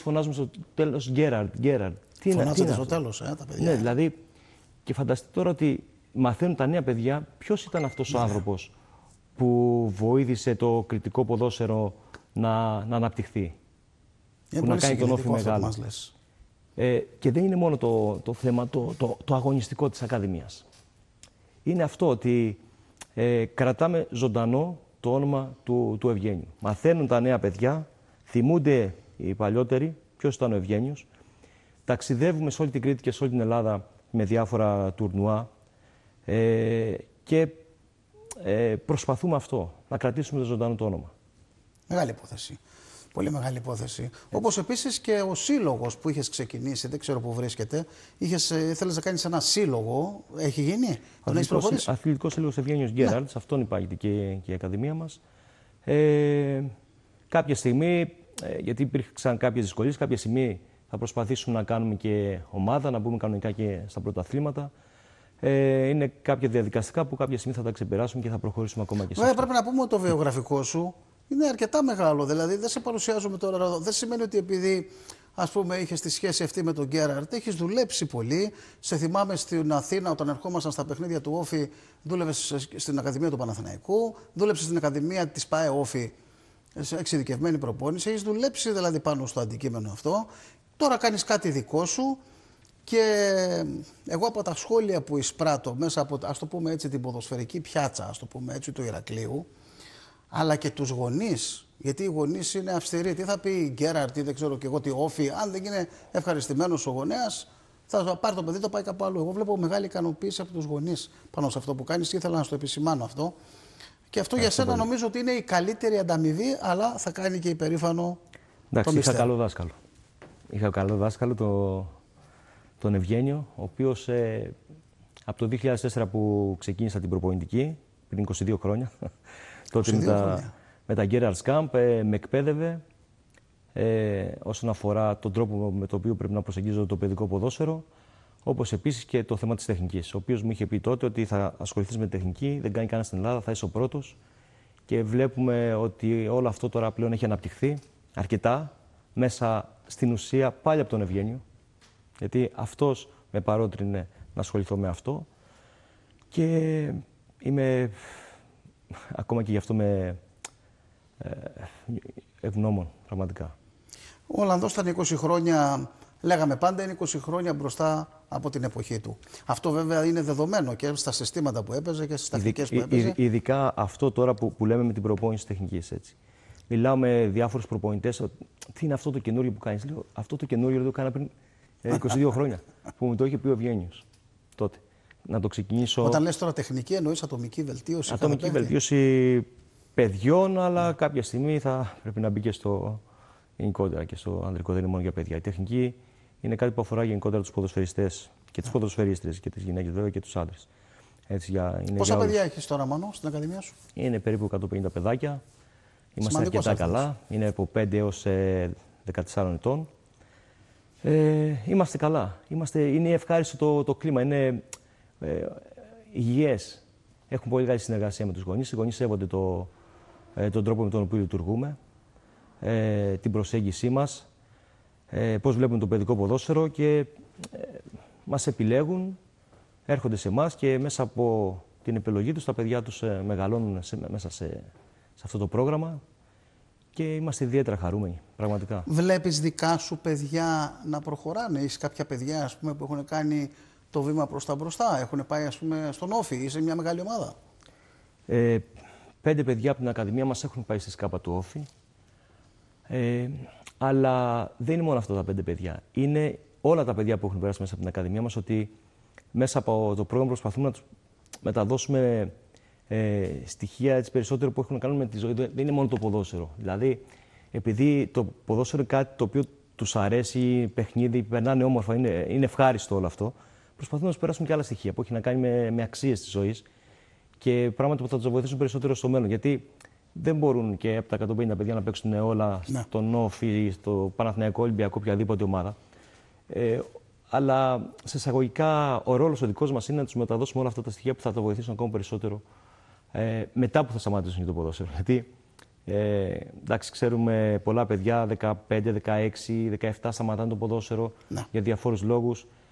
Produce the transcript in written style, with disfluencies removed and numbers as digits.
φωνάζουμε στο τέλος Γκέραρντ. Φωνάζετε στο τέλος, τα παιδιά. Ναι, δηλαδή, και φανταστείτε τώρα ότι μαθαίνουν τα νέα παιδιά ποιος ήταν αυτός ο άνθρωπος που βοήθησε το κριτικό ποδόσφαιρο να αναπτυχθεί. Είναι που να κάνει τον Όφη μεγάλο. Μας λες. Και δεν είναι μόνο το θέμα το αγωνιστικό της Ακαδημίας. Είναι αυτό ότι κρατάμε ζωντανό το όνομα του Ευγένιου. Μαθαίνουν τα νέα παιδιά, θυμούνται οι παλιότεροι ποιος ήταν ο Ευγένιος. Ταξιδεύουμε σε όλη την Κρήτη και σε όλη την Ελλάδα με διάφορα τουρνουά και προσπαθούμε αυτό, να κρατήσουμε το ζωντανό το όνομα. Μεγάλη υπόθεση. Πολύ μεγάλη υπόθεση. Όπως επίσης και ο σύλλογος που είχες ξεκινήσει, δεν ξέρω πού βρίσκεται, ήθελες να κάνεις ένα σύλλογο, έχει γίνει, τον έχεις προχωρήσει. Αθλητικός Σύλλογος Ευγένιος Γκέραρντ, σε αυτόν υπάγεται και η Ακαδημία μας. Κάποια στιγμή, γιατί υπήρξαν κάποιες δυσκολίες, κάποια στιγμή θα προσπαθήσουμε να κάνουμε και ομάδα, να μπούμε κανονικά και στα πρωταθλήματα. Είναι κάποια διαδικαστικά που κάποια στιγμή θα τα ξεπεράσουμε και θα προχωρήσουμε ακόμα και σε αυτό. Πρέπει να πούμε ότι το βιογραφικό σου είναι αρκετά μεγάλο. Δηλαδή, δεν σε παρουσιάζουμε τώρα εδώ. Δεν σημαίνει ότι επειδή, ας πούμε, είχες τη σχέση αυτή με τον Γκέραρντ, έχεις δουλέψει πολύ. Σε θυμάμαι στην Αθήνα, όταν ερχόμασταν στα παιχνίδια του Όφη, δούλευες στην Ακαδημία του Παναθηναϊκού, δούλεψες στην Ακαδημία της ΠΑΕ Όφη, σε εξειδικευμένη προπόνηση. Έχεις δουλέψει δηλαδή πάνω στο αντικείμενο αυτό. Τώρα κάνεις κάτι δικό σου. Και εγώ από τα σχόλια που εισπράττω μέσα από, ας το πούμε έτσι, την ποδοσφαιρική πιάτσα, ας το πούμε έτσι, του Ηρακλείου, αλλά και τους γονείς, γιατί οι γονείς είναι αυστηροί. Τι θα πει η Γκέραρντ, δεν ξέρω και εγώ τι Όφη, αν δεν είναι ευχαριστημένος ο γονέας, θα πάρει το παιδί, το πάει κάπου αλλού. Εγώ βλέπω μεγάλη ικανοποίηση από τους γονείς πάνω σε αυτό που κάνεις και ήθελα να στο επισημάνω αυτό. Και αυτό για σένα νομίζω ότι είναι η καλύτερη ανταμοιβή, αλλά θα κάνει και υπερήφανο. Εντάξει, είχα καλό δάσκαλο. Είχα καλό δάσκαλο, τον Ευγένιο, ο οποίος από το 2004 που ξεκίνησα την προπονητική, πριν 22 χρόνια, τότε με τα Γκέραρντ Camp, με εκπαίδευε όσον αφορά τον τρόπο με τον οποίο πρέπει να προσεγγίζω το παιδικό ποδόσφαιρο, όπως επίσης και το θέμα της τεχνικής, ο οποίος μου είχε πει τότε ότι θα ασχοληθείς με τεχνική, δεν κάνει κανένα στην Ελλάδα, θα είσαι ο πρώτος, και βλέπουμε ότι όλο αυτό τώρα πλέον έχει αναπτυχθεί αρκετά μέσα στην ουσία πάλι από τον Ευγένιο, γιατί αυτός με παρότρινε να ασχοληθώ με αυτό και είμαι ακόμα και γι' αυτό ευγνώμων πραγματικά. Ο Ολλανδός ήταν 20 χρόνια, λέγαμε πάντα, είναι 20 χρόνια μπροστά από την εποχή του. Αυτό βέβαια είναι δεδομένο και στα συστήματα που έπαιζε και στις τακτικές που έπαιζε. Ειδικά αυτό τώρα που λέμε με την προπόνηση τεχνικής, έτσι. Μιλάω με διάφορους προπονητές, τι είναι αυτό το καινούριο που κάνεις. Λέω, αυτό το καινούριο το έκανα πριν 22 χρόνια, που μου το είχε πει ο Ευγένιος τότε. Να το ξεκινήσω. Όταν λες τώρα τεχνική, εννοείς ατομική βελτίωση. Ατομική βελτίωση παιδιών, αλλά κάποια στιγμή θα πρέπει να μπει και στο γενικότερα και στο ανδρικό, δεν είναι μόνο για παιδιά. Η τεχνική είναι κάτι που αφορά γενικότερα τους ποδοσφαιριστές και τις ποδοσφαιρίστρες και τις γυναίκες βέβαια και τους άντρες. Πόσα παιδιά έχεις τώρα, Μάνο, στην Ακαδημία σου? Είναι περίπου 150 παιδάκια. Είμαστε αρκετά καλά. Είναι από 5 έως 14 ετών. Είμαστε καλά. Είναι ευχάριστο το κλίμα. Είναι υγιές. Έχουμε πολύ καλή συνεργασία με τους γονείς. Οι γονείς σέβονται τον τρόπο με τον οποίο λειτουργούμε, την προσέγγιση μας, πώς βλέπουμε το παιδικό ποδόσφαιρο και μας επιλέγουν, έρχονται σε εμάς και μέσα από την επιλογή τους τα παιδιά τους μεγαλώνουν μέσα σε αυτό το πρόγραμμα και είμαστε ιδιαίτερα χαρούμενοι, πραγματικά. Βλέπεις δικά σου παιδιά να προχωράνε? Έχεις κάποια παιδιά, ας πούμε, που έχουν κάνει το βήμα προς τα μπροστά, έχουν πάει, ας πούμε, στον Όφη ή σε μια μεγάλη ομάδα? 5 παιδιά από την Ακαδημία μας έχουν πάει στη ΣΚΑΠΑ του Όφη. Αλλά δεν είναι μόνο αυτά τα 5 παιδιά. Είναι όλα τα παιδιά που έχουν περάσει μέσα από την Ακαδημία μας, ότι μέσα από το πρόγραμμα προσπαθούμε να τους μεταδώσουμε στοιχεία έτσι, περισσότερο που έχουν να κάνουν με τη ζωή. Δεν είναι μόνο το ποδόσφαιρο. Δηλαδή, επειδή το ποδόσφαιρο είναι κάτι το οποίο τους αρέσει, παιχνίδι, περνάνε όμορφα, είναι ευχάριστο όλο αυτό, προσπαθούμε να τους περάσουμε και άλλα στοιχεία που έχει να κάνει με αξίες της ζωής και πράγματα που θα τους βοηθήσουν περισσότερο στο μέλλον. Γιατί δεν μπορούν και από τα 150 παιδιά να παίξουν όλα στον Όφη, στο Παναθηναϊκό, Ολυμπιακό, οποιαδήποτε ομάδα. Αλλά σε εισαγωγικά ο ρόλος ο δικός μας είναι να τους μεταδώσουμε όλα αυτά τα στοιχεία που θα τα βοηθήσουν ακόμα περισσότερο μετά που θα σταματήσουν και το ποδόσφαιρο. Γιατί Εντάξει, ξέρουμε πολλά παιδιά, 15, 16, 17 σταματάνε το ποδόσφαιρο Ναι. για διαφόρους λόγους.